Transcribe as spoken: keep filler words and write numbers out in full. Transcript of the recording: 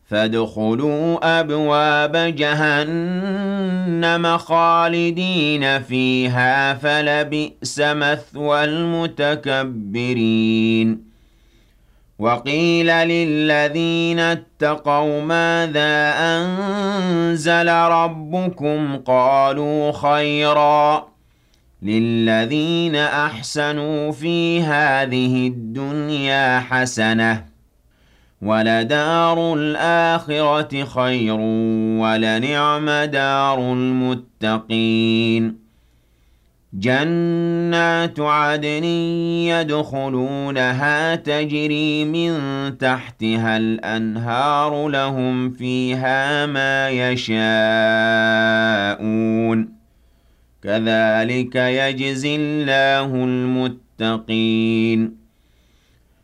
فادخلوا أبواب جهنم خالدين فيها فلبئس مثوى المتكبرين وقيل للذين اتقوا ماذا أنزل ربكم قالوا خيرا للذين أحسنوا في هذه الدنيا حسنة ولدار الآخرة خير ولنعم دار المتقين جنات عدن يدخلونها تجري من تحتها الأنهار لهم فيها ما يشاءون كذلك يجزي الله المتقين